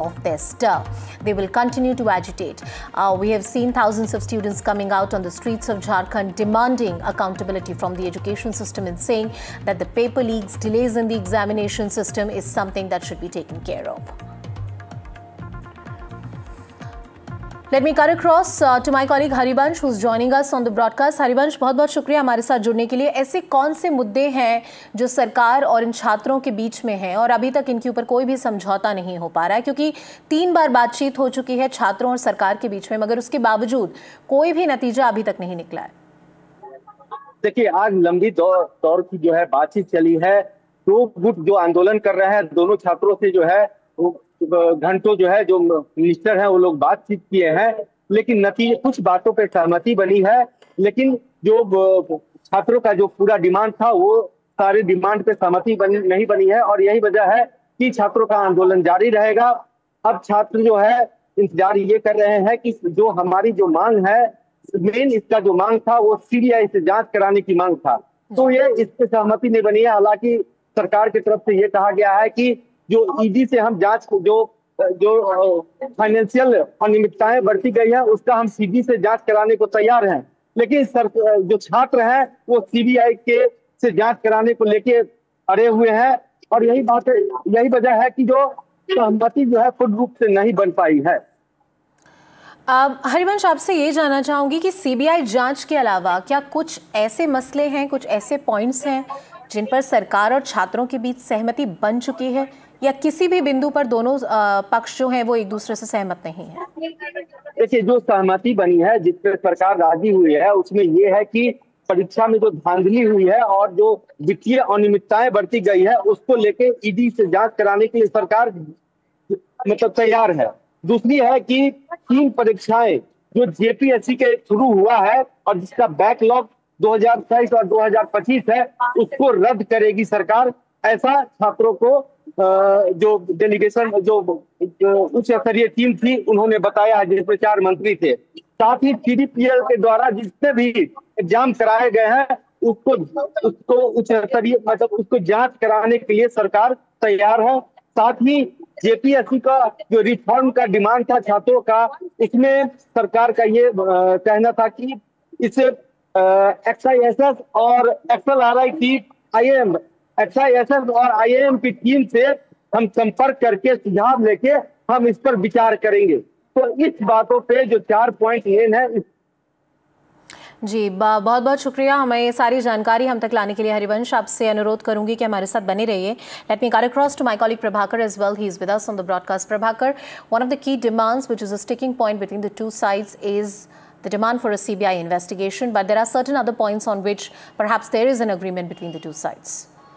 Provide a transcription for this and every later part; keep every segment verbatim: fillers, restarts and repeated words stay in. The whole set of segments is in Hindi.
of their stir. They will continue to agitate. Uh, we have seen thousands of students coming out on the streets of Jharkhand demanding accountability from the education system and saying that the paper leaks, delays in the examination system is something that should be taken care of. Let me cut across uh, to my colleague Harivansh, who's joining us on the broadcast. Harivansh, बहुत बहुत शुक्रिया हमारे साथ जुड़ने के लिए। ऐसे कौन से मुद्दे हैं जो सरकार और इन छात्रों के बीच में हैं और अभी तक इनके ऊपर कोई भी समझौता नहीं हो पा रहा है? क्योंकि तीन बार बातचीत हो चुकी है छात्रों और सरकार के बीच में, मगर उसके बावजूद कोई भी नतीजा अभी तक नहीं निकला है। देखिए, आज लंबी दौर दौर की जो है बातचीत चली है। दो गुट जो आंदोलन कर रहे हैं, दोनों छात्रों से जो है घंटों जो है जो मिनिस्टर है वो लोग बातचीत किए हैं, लेकिन नतीजे कुछ बातों पे सहमति बनी है, लेकिन जो छात्रों का जो पूरा डिमांड था वो सारे डिमांड पे सहमति बनी नहीं बनी है। और यही वजह है कि छात्रों का आंदोलन जारी रहेगा। अब छात्र जो है इंतजार ये कर रहे हैं कि जो हमारी जो मांग है, मेन इसका जो मांग था वो सीबीआई से जांच कराने की मांग था, तो ये इस पे सहमति नहीं बनी है। हालांकि सरकार की तरफ से ये कहा गया है कि जो ईडी से हम जांच जो जो फाइनेंशियल अनियमितताएं बरती गई है उसका हम सीबी से जांच कराने को तैयार हैं, लेकिन सर जो छात्र हैं वो सीबीआई के से जांच कराने को लेके अड़े हुए हैं। और यही बात है, यही वजह है कि जो सहमति जो है पूर्ण रूप से नहीं बन पाई है। हरिवंश, आपसे ये जानना चाहूंगी कि सीबीआई जांच के अलावा क्या कुछ ऐसे मसले हैं, कुछ ऐसे पॉइंट्स हैं जिन पर सरकार और छात्रों के बीच सहमति बन चुकी है, या किसी भी बिंदु पर दोनों पक्ष जो हैं वो एक दूसरे से सहमत नहीं है? देखिए, जो सहमति बनी है, जिस पर सरकार राजी हुई है, उसमें ये है कि परीक्षा में जो धांधली हुई है और जो वित्तीय अनियमितताएं बरती गई है उसको लेके ईडी से जांच कराने के लिए सरकार मतलब तैयार है। दूसरी है कि तीन परीक्षाएं जो जेपीएससी के थ्रू हुआ है और जिसका बैकलॉग दो हज़ार तेईस और दो हज़ार पच्चीस है, उसको रद्द करेगी सरकार। ऐसा छात्रों को जो डेलीगेशन जो उच्च स्तरीय टीम थी उन्होंने बताया, जिसमें चार मंत्री थे। साथ ही सीडीपीएल के द्वारा जितने भी एग्जाम कराए गए हैं उसको उसको उच्च स्तरीय मतलब उसको जांच कराने के लिए सरकार तैयार है। साथ ही जेपीएससी का जो रिफॉर्म का डिमांड था छात्रों का, इसमें सरकार का ये कहना था कि इसे एक्सआईएसएस और एक्सएलआरआई की आईएएम एक्सआईएसएस और आईएएम की टीम से हम संपर्क करके सुझाव लेके हम इस पर विचार करेंगे। तो इस बातों पे जो चार पॉइंट मेन है इस... जी, बहुत बहुत शुक्रिया हमें ये सारी जानकारी हम तक लाने के लिए। हरिवंश, आपसे अनुरोध करूंगी कि हमारे साथ बने रहिए। Let me cut across to my colleague Prabhakar as well, he is with us on the broadcast. Prabhakar, one of the key demands which is a sticking point between the two sides is the demand for a C B I investigation, but there are certain other points on which perhaps there is an agreement between the two sides.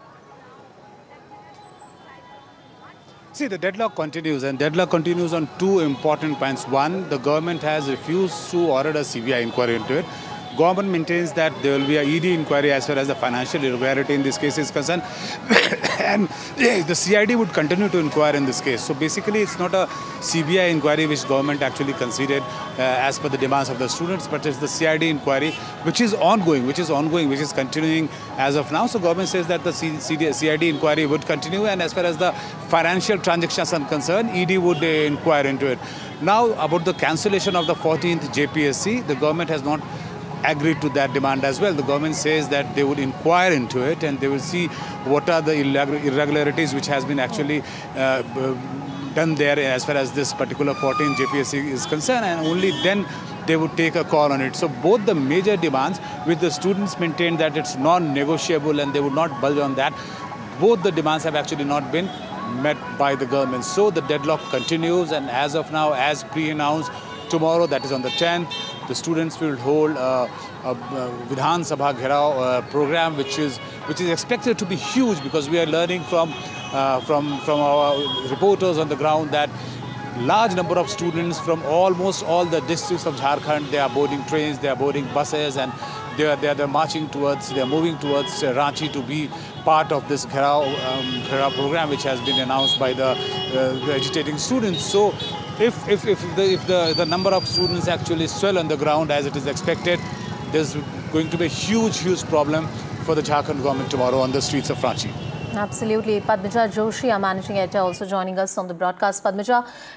See, the deadlock continues, and deadlock continues on two important points. One, the government has refused to order a C B I inquiry into it. Government maintains that there will be a E D inquiry as far as the financial irregularity in this case is concerned, and the C I D would continue to inquire in this case. So basically, it's not a C B I inquiry which government actually conceded uh, as per the demands of the students, but it's the C I D inquiry which is ongoing, which is ongoing, which is continuing as of now. So government says that the C I D inquiry would continue, and as far as the financial transactions are concerned, E D would uh, inquire into it. Now, about the cancellation of the fourteenth J P S C, the government has not agreed to that demand as well. The government says that they would inquire into it and they will see what are the irregularities which has been actually uh, done there as far as this particular fourteenth J P S C is concerned, and only then they would take a call on it. So both the major demands which the students maintain that it's non-negotiable and they would not budge on that, both the demands have actually not been met by the government. So the deadlock continues, and as of now, as pre-announced, tomorrow, that is on the tenth, the students will hold a, a, a Vidhan Sabha Gherao uh, program, which is which is expected to be huge, because we are learning from uh, from from our reporters on the ground that large number of students from almost all the districts of Jharkhand, they are boarding trains, they are boarding buses, and they are they are they're marching towards, they are moving towards uh, Ranchi to be part of this Gherao um, Gherao program, which has been announced by the, uh, the agitating students. So if if if the if the the number of students actually swell on the ground as it is expected, there's going to be a huge huge problem for the Jharkhand government tomorrow on the streets of Ranchi. Absolutely. Padmaja Joshi, our managing editor, also joining us on the broadcast. Padmaja,